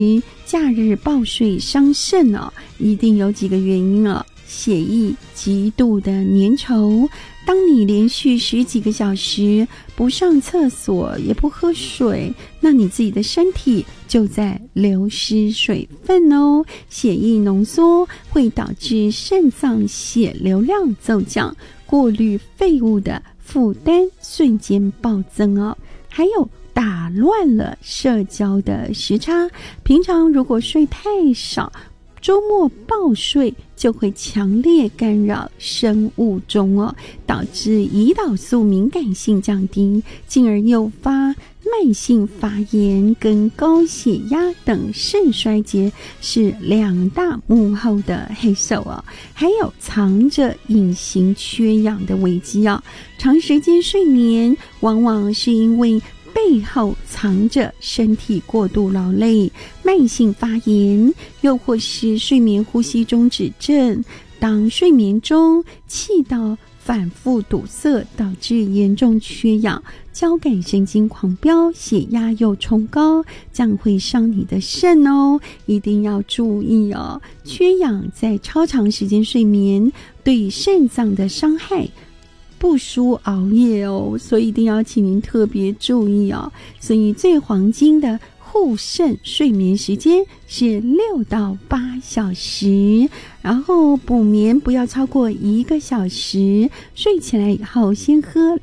假日暴睡伤肾哦，一定有几个原因哦。血液极度的粘稠，当你连续10几个小时不上厕所也不喝水，那你自己的身体就在流失水分哦。血液浓缩会导致肾脏血流量骤降，过滤废物的负担瞬间暴增哦。还有打乱了社交的时差，平常如果睡太少，周末暴睡就会强烈干扰生物钟哦，导致胰岛素敏感性降低，进而诱发慢性发炎跟高血压等肾衰竭，是2大幕后的黑手哦。还有藏着隐形缺氧的危机哦，长时间睡眠往往是因为背后藏着身体过度劳累、慢性发炎，又或是睡眠呼吸中止症。当睡眠中气道反复堵塞，导致严重缺氧，交感神经狂飙，血压又冲高，这样会伤你的肾哦，一定要注意哦。缺氧在超长时间睡眠对肾脏的伤害不输熬夜哦，所以一定要请您特别注意哦。所以最黄金的护肾睡眠时间是6到8小时，然后补眠不要超过1个小时，睡起来以后先喝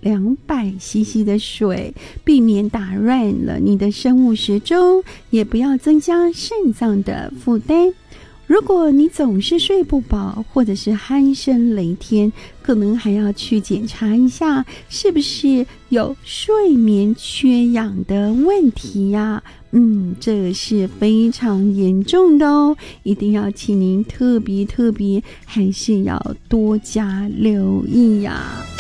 200cc 的水，避免打乱了你的生物时钟，也不要增加肾脏的负担。如果你总是睡不饱，或者是鼾声雷天，可能还要去检查一下是不是有睡眠缺氧的问题呀。这是非常严重的哦，一定要请您特别还是要多加留意呀。